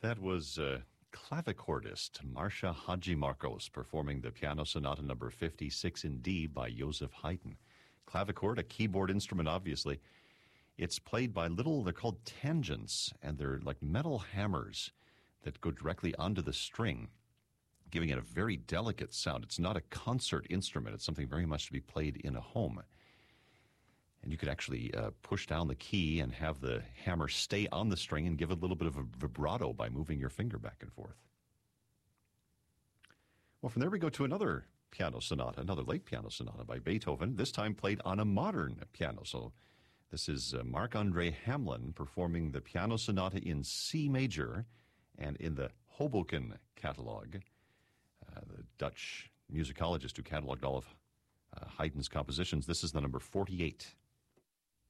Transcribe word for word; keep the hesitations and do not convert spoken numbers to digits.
That was uh, clavicordist Marcia Hadjimarkos performing the Piano Sonata number fifty-six in D by Joseph Haydn. Clavichord, a keyboard instrument, obviously. It's played by little, they're called tangents, and they're like metal hammers that go directly onto the string, giving it a very delicate sound. It's not a concert instrument. It's something very much to be played in a home. And you could actually uh, push down the key and have the hammer stay on the string and give it a little bit of a vibrato by moving your finger back and forth. Well, from there we go to another piano sonata, another late piano sonata by Beethoven, this time played on a modern piano. So this is uh, Marc-André Hamelin performing the piano sonata in C major and in the Hoboken catalog, uh, the Dutch musicologist who cataloged all of uh, Haydn's compositions. This is the number forty-eight.